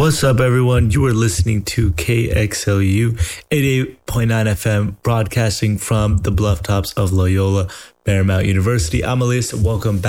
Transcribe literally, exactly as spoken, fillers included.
What's up, everyone? You are listening to K X L U eighty-eight point nine F M, broadcasting from the bluff tops of Loyola Marymount University. I'm Elias. Welcome back.